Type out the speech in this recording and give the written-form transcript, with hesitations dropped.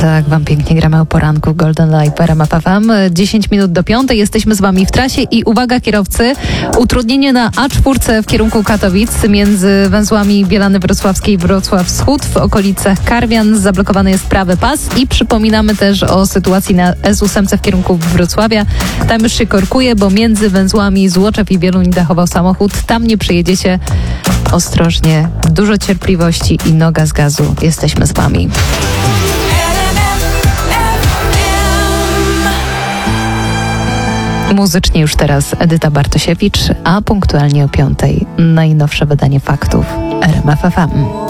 Tak, wam pięknie gramy o poranku Golden Light RMF FM. 10 minut do 5. Jesteśmy z wami w trasie i uwaga kierowcy, utrudnienie na A4 w kierunku Katowic między węzłami Bielany Wrocławskiej i Wrocław Wschód w okolicach Karwian. Zablokowany jest prawy pas i przypominamy też o sytuacji na S8 w kierunku Wrocławia. Tam już się korkuje, bo między węzłami Złoczew i Wieluń dachował samochód. Tam nie przejedziecie. Ostrożnie, dużo cierpliwości i noga z gazu. Jesteśmy z wami. Muzycznie już teraz Edyta Bartosiewicz, a punktualnie o 5 najnowsze wydanie faktów RMF FM.